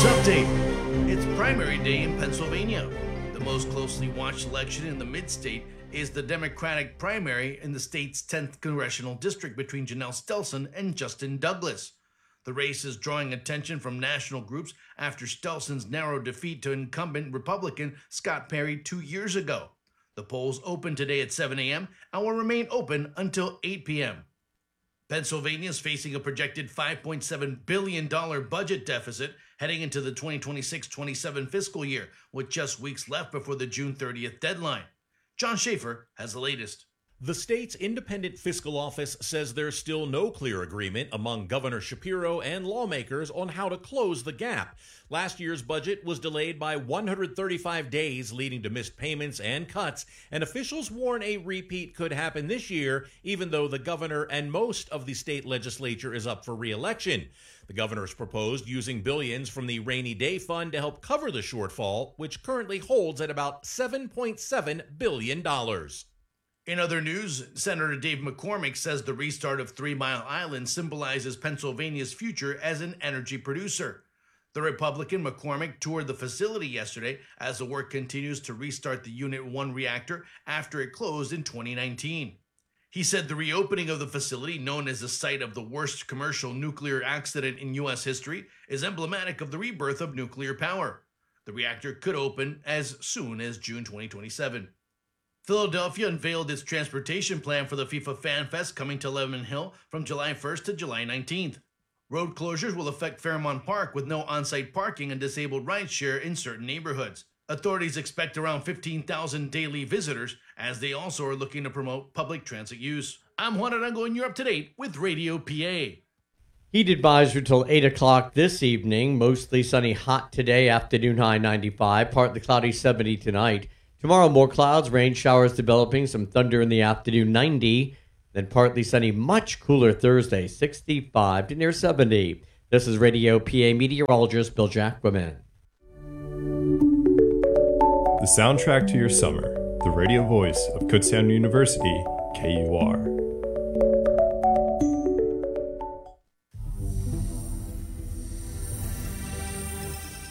Update. It's primary day in Pennsylvania. The most closely watched election in the mid-state is the Democratic primary in the state's 10th congressional district between Janelle Stelson and Justin Douglas. The race is drawing attention from national groups after Stelson's narrow defeat to incumbent Republican Scott Perry 2 years ago. The polls open today at 7 a.m. and will remain open until 8 p.m. Pennsylvania is facing a projected $5.7 billion budget deficit heading into the 2026-27 fiscal year, with just weeks left before the June 30th deadline. John Schaefer has the latest. The state's independent fiscal office says there's still no clear agreement among Governor Shapiro and lawmakers on how to close the gap. Last year's budget was delayed by 135 days, leading to missed payments and cuts, and officials warn a repeat could happen this year, even though the governor and most of the state legislature is up for re-election. The governor's proposed using billions from the Rainy Day Fund to help cover the shortfall, which currently holds at about $7.7 billion. In other news, Senator Dave McCormick says the restart of 3 Mile Island symbolizes Pennsylvania's future as an energy producer. The Republican McCormick toured the facility yesterday as the work continues to restart the Unit 1 reactor after it closed in 2019. He said the reopening of the facility, known as the site of the worst commercial nuclear accident in U.S. history, is emblematic of the rebirth of nuclear power. The reactor could open as soon as June 2027. Philadelphia unveiled its transportation plan for the FIFA Fan Fest coming to Lemon Hill from July 1st to July 19th. Road closures will affect Fairmount Park with no on-site parking and disabled rideshare in certain neighborhoods. Authorities expect around 15,000 daily visitors, as they also are looking to promote public transit use. I'm Juan Arango, and you're up to date with Radio PA. Heat advisory till 8 o'clock this evening. Mostly sunny, hot today, afternoon high 95, partly cloudy 70 tonight. Tomorrow, more clouds, rain showers developing, some thunder in the afternoon, 90. Then partly sunny, much cooler Thursday, 65 to near 70. This is Radio PA meteorologist Bill Jacquemin. The soundtrack to your summer, the radio voice of Kutztown University, KUR.